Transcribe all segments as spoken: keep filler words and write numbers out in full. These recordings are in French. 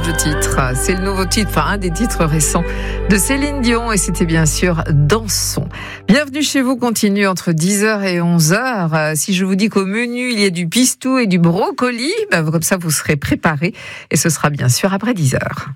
le titre. C'est le nouveau titre, enfin un des titres récents de Céline Dion et c'était bien sûr Dansons. Bienvenue chez vous, continue entre dix heures et onze heures. Si je vous dis qu'au menu il y a du pistou et du brocoli, bah, comme ça vous serez préparés et ce sera bien sûr après dix heures.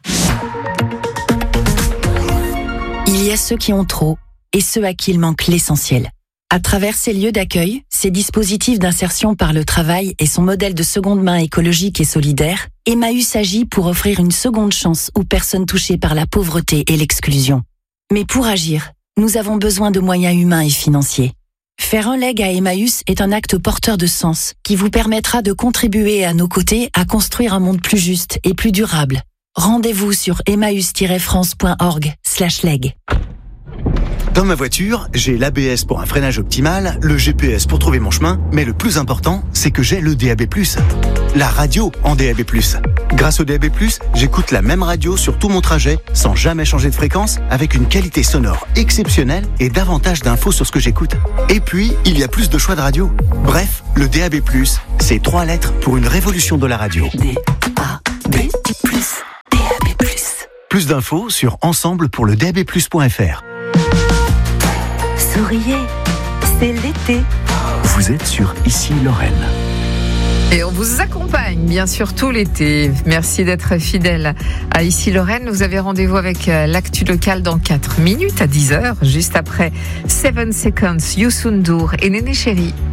Il y a ceux qui ont trop et ceux à qui il manque l'essentiel. À travers ces lieux d'accueil, ces dispositifs d'insertion par le travail et son modèle de seconde main écologique et solidaire, Emmaüs agit pour offrir une seconde chance aux personnes touchées par la pauvreté et l'exclusion. Mais pour agir, nous avons besoin de moyens humains et financiers. Faire un leg à Emmaüs est un acte porteur de sens qui vous permettra de contribuer à nos côtés à construire un monde plus juste et plus durable. Rendez-vous sur emmaüs tiret france point org slash leg. Dans ma voiture, j'ai l'A B S pour un freinage optimal, le G P S pour trouver mon chemin, mais le plus important, c'est que j'ai le D A B plus. La radio en D A B plus. Grâce au D A B plus, j'écoute la même radio sur tout mon trajet, sans jamais changer de fréquence, avec une qualité sonore exceptionnelle et davantage d'infos sur ce que j'écoute. Et puis, il y a plus de choix de radio. Bref, le D A B plus, c'est trois lettres pour une révolution de la radio. D A B plus. D A B plus. Plus d'infos sur ensemble pour le D A B plus point F R. Souriez, c'est l'été. Vous êtes sur Ici Lorraine. Et on vous accompagne bien sûr tout l'été. Merci d'être fidèle à Ici Lorraine. Vous avez rendez-vous avec l'actu locale dans quatre minutes à dix heures, juste après Seven Seconds, Youssou N'Dour et Néné Chéri.